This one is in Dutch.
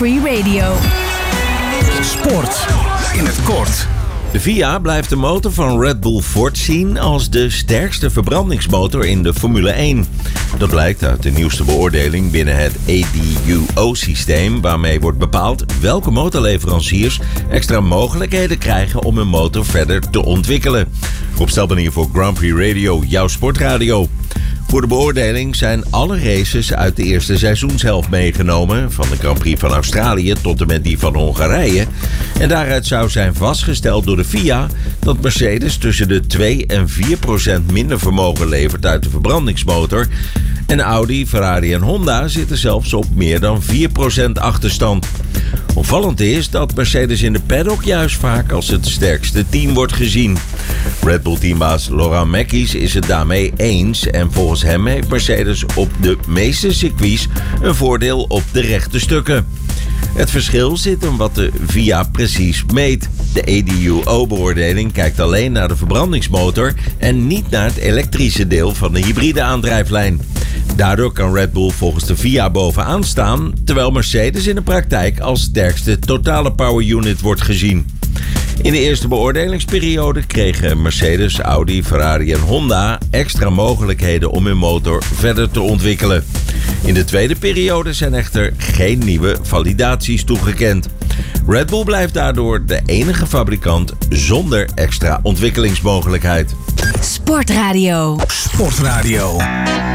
Free Radio. Sport in het kort. De FIA blijft de motor van Red Bull Ford zien als de sterkste verbrandingsmotor in de Formule 1. Dat blijkt uit de nieuwste beoordeling binnen het ADUO-systeem, waarmee wordt bepaald welke motorleveranciers extra mogelijkheden krijgen om hun motor verder te ontwikkelen. Rob Stelban hier voor Grand Prix Radio, jouw sportradio. Voor de beoordeling zijn alle races uit de eerste seizoenshelft meegenomen, van de Grand Prix van Australië tot en met die van Hongarije. En daaruit zou zijn vastgesteld door de FIA dat Mercedes tussen de 2 en 4% minder vermogen levert uit de verbrandingsmotor. En Audi, Ferrari en Honda zitten zelfs op meer dan 4% achterstand. Opvallend is dat Mercedes in de paddock juist vaak als het sterkste team wordt gezien. Red Bull teambaas Laurent Mekies is het daarmee eens en volgens hem heeft Mercedes op de meeste circuits een voordeel op de rechte stukken. Het verschil zit in wat de FIA precies meet. De ADUO-beoordeling kijkt alleen naar de verbrandingsmotor en niet naar het elektrische deel van de hybride aandrijflijn. Daardoor kan Red Bull volgens de FIA bovenaan staan, terwijl Mercedes in de praktijk als sterkste totale power unit wordt gezien. In de eerste beoordelingsperiode kregen Mercedes, Audi, Ferrari en Honda extra mogelijkheden om hun motor verder te ontwikkelen. In de tweede periode zijn echter geen nieuwe validaties toegekend. Red Bull blijft daardoor de enige fabrikant zonder extra ontwikkelingsmogelijkheid. Sportradio. Sportradio.